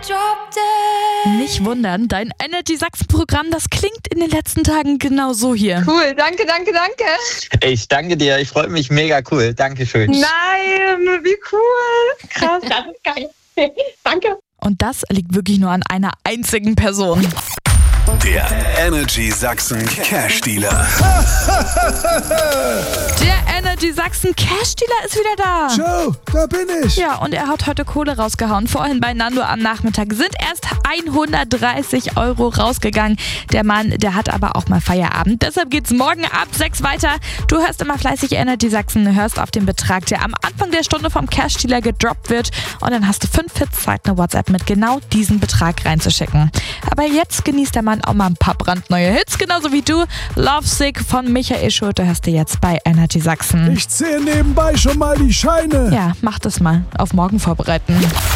Nicht wundern, dein Energy Sachsen-Programm, das klingt in den letzten Tagen genau so hier. Cool, danke. Ich danke dir, ich freue mich mega cool. Dankeschön. Nein, wie cool. Krass, das ist geil. Danke. Und das liegt wirklich nur an einer einzigen Person. Der Energy Sachsen Cash Dealer. Der Energy Sachsen Cash Dealer ist wieder da. Joe, da bin ich. Ja, und er hat heute Kohle rausgehauen. Vorhin bei Nando am Nachmittag sind erst 130 Euro rausgegangen. Der Mann, der hat aber auch mal Feierabend. Deshalb geht's morgen ab 6 weiter. Du hörst immer fleißig Energy Sachsen, hörst auf den Betrag, der am Anfang der Stunde vom Cash Dealer gedroppt wird. Und dann hast du 5 Hits Zeit, eine WhatsApp mit genau diesem Betrag reinzuschicken. Aber jetzt genießt der Mann auch mal ein paar brandneue Hits, genauso wie du. Lovesick von Michael Schulte hörst du jetzt bei Energy Sachsen. Ich zähle nebenbei schon mal die Scheine. Ja, mach das mal. Auf morgen vorbereiten.